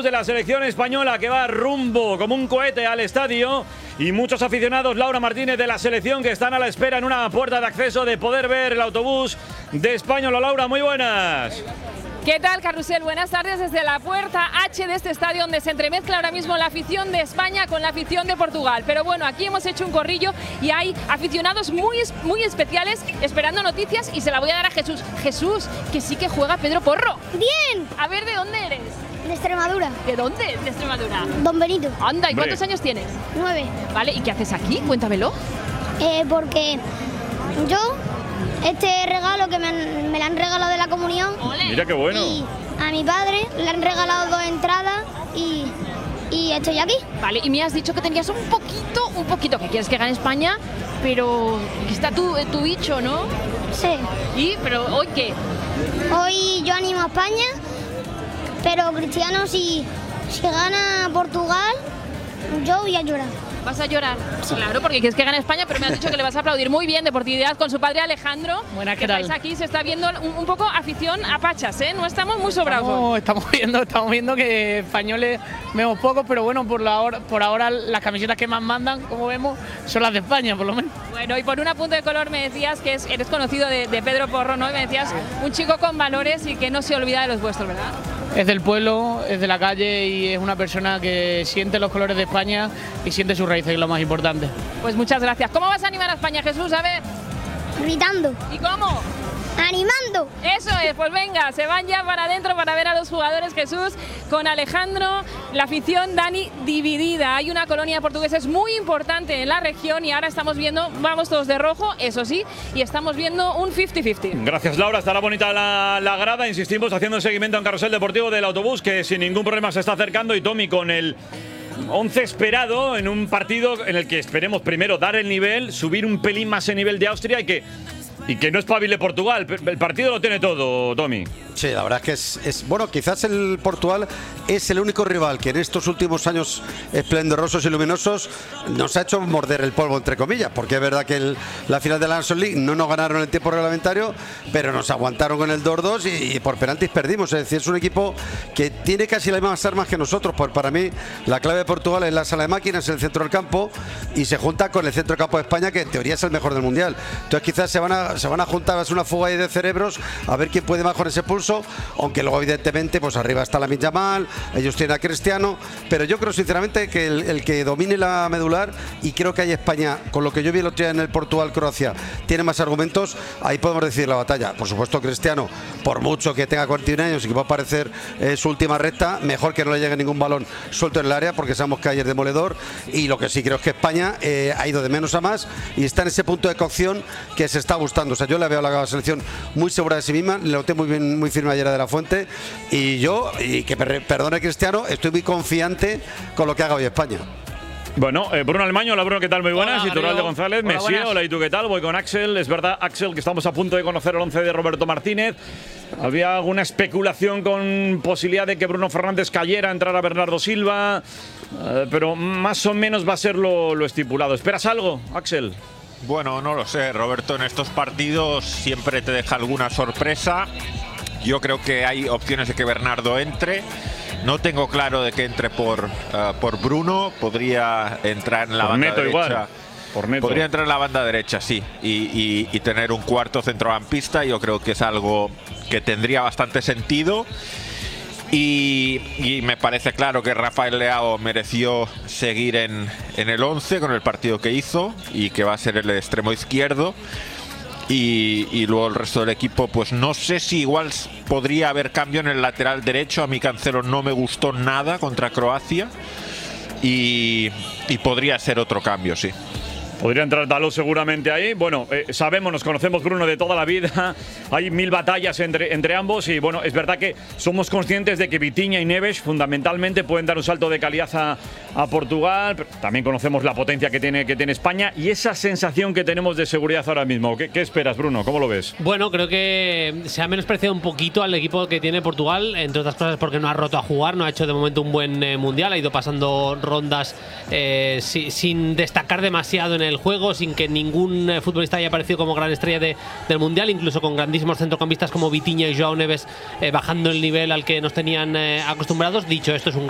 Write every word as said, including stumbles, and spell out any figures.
autobús de la selección española que va rumbo como un cohete al estadio y muchos aficionados, Laura Martínez, de la selección que están a la espera en una puerta de acceso de poder ver el autobús de Española. Laura, muy buenas. ¿Qué tal, Carrusel? Buenas tardes desde la puerta H de este estadio donde se entremezcla ahora mismo la afición de España con la afición de Portugal. Pero bueno, aquí hemos hecho un corrillo y hay aficionados muy, muy especiales esperando noticias y se la voy a dar a Jesús. Jesús, que sí que juega Pedro Porro. ¡Bien! A ver, ¿de dónde eres? De Extremadura. ¿De dónde? De Extremadura. Don Benito. Anda, ¿y cuántos años tienes? Nueve. Vale, ¿y qué haces aquí? Cuéntamelo. Eh, porque yo... Este regalo que me, han, me lo han regalado de la comunión. ¡Ole! Mira qué bueno. Y a mi padre le han regalado dos entradas y, y estoy aquí. Vale, y me has dicho que tenías un poquito, un poquito, que quieres que gane España, pero que está tu, tu bicho, ¿no? Sí. ¿Y? ¿Pero hoy qué? Hoy yo animo a España, pero Cristiano, si, si gana Portugal, yo voy a llorar. ¿Vas a llorar? Sí. Claro, porque quieres que gane España, pero me has dicho que le vas a aplaudir. Muy bien, deportividad con su padre Alejandro. Buenas, ¿qué que tal? estáis aquí, se está viendo un, un poco afición a pachas, ¿eh? No estamos muy sobrados. Estamos, estamos viendo, estamos viendo que españoles vemos pocos, pero bueno, por, la hora, por ahora las camisetas que más mandan, como vemos, son las de España, por lo menos. Bueno, y por un apunte de color me decías que es, eres conocido de, de Pedro Porro, ¿no? Y me decías un chico con valores y que no se olvida de los vuestros, ¿verdad? Es del pueblo, es de la calle y es una persona que siente los colores de España y siente sus raíces, que es lo más importante. Pues muchas gracias. ¿Cómo vas a animar a España, Jesús? A ver. Gritando. ¿Y cómo? ¡Animando! Eso es, pues venga, se van ya para adentro para ver a los jugadores, Jesús, con Alejandro, la afición, Dani, dividida. Hay una colonia de portugueses muy importante en la región y ahora estamos viendo, vamos todos de rojo, eso sí, y estamos viendo un cincuenta cincuenta. Gracias, Laura. Estará bonita la, la grada. Insistimos, haciendo el seguimiento en Carrusel Deportivo del autobús, que sin ningún problema se está acercando. Y Tommy con el once esperado en un partido en el que esperemos primero dar el nivel, subir un pelín más el nivel de Austria y que... Y que no espabile Portugal. El partido lo tiene todo, Tommy. Sí, la verdad es que es, es... Bueno, quizás el Portugal es el único rival que en estos últimos años esplendorosos y luminosos nos ha hecho morder el polvo, entre comillas. Porque es verdad que el, la final de la Nations League no nos ganaron el tiempo reglamentario, pero nos aguantaron con el dos dos y, y por penaltis perdimos. Es decir, es un equipo que tiene casi las mismas armas que nosotros. Pues para mí, la clave de Portugal es la sala de máquinas, el centro del campo, y se junta con el centro del campo de España, que en teoría es el mejor del Mundial. Entonces quizás se van a se van a juntar, es una fuga ahí de cerebros a ver quién puede más con ese pulso, aunque luego evidentemente pues arriba está Lamine Yamal, ellos tienen a Cristiano, pero yo creo sinceramente que el, el que domine la medular, y creo que hay España, con lo que yo vi el otro día en el Portugal-Croacia, tiene más argumentos, ahí podemos decidir la batalla. Por supuesto, Cristiano, por mucho que tenga cuarenta y un años y que va a parecer eh, su última recta, mejor que no le llegue ningún balón suelto en el área, porque sabemos que ayer es demoledor, y lo que sí creo es que España eh, ha ido de menos a más y está en ese punto de cocción que se está gustando. O sea, yo le veo a la selección muy segura de sí misma, le noté muy bien, muy firme ayer de la Fuente, y yo, y que perdone Cristiano, estoy muy confiante con lo que haga hoy España. Bueno, eh, Bruno Almaño, hola Bruno, ¿qué tal? Muy buenas. Hola, y Turralde González, hola, Messier, buenas. hola, ¿y tú qué tal? Voy con Axel. Es verdad, Axel, que estamos a punto de conocer el once de Roberto Martínez. Había alguna especulación con posibilidad de que Bruno Fernández cayera, entrara Bernardo Silva, eh, pero más o menos va a ser lo, lo estipulado. ¿Esperas algo, Axel? Bueno, no lo sé, Roberto, en estos partidos siempre te deja alguna sorpresa. Yo creo que hay opciones de que Bernardo entre. No tengo claro de que entre por, uh, por Bruno. Podría entrar en la por banda Neto derecha. Igual. Por Neto. Podría entrar en la banda derecha, sí. Y, y, y tener un cuarto centrocampista. Yo creo que es algo que tendría bastante sentido. Y, y me parece claro que Rafael Leao mereció seguir en, en el once con el partido que hizo y que va a ser el extremo izquierdo. Y, y luego el resto del equipo, pues no sé si igual podría haber cambio en el lateral derecho. A mí Cancelo no me gustó nada contra Croacia y, y podría ser otro cambio, sí. Podría entrar Dalot seguramente ahí. Bueno, eh, sabemos, nos conocemos, Bruno, de toda la vida. Hay mil batallas entre, entre ambos y bueno, es verdad que somos conscientes de que Vitinha y Neves fundamentalmente pueden dar un salto de calidad a, a Portugal. Pero también conocemos la potencia que tiene, que tiene España y esa sensación que tenemos de seguridad ahora mismo. ¿Qué, qué esperas, Bruno? ¿Cómo lo ves? Bueno, creo que se ha menospreciado un poquito al equipo que tiene Portugal, entre otras cosas porque no ha roto a jugar, no ha hecho de momento un buen eh, mundial, ha ido pasando rondas eh, si, sin destacar demasiado en el juego, sin que ningún eh, futbolista haya aparecido como gran estrella de, del mundial, incluso con grandísimos centrocampistas como Vitinha y Joao Neves eh, bajando el nivel al que nos tenían eh, acostumbrados. Dicho esto, es un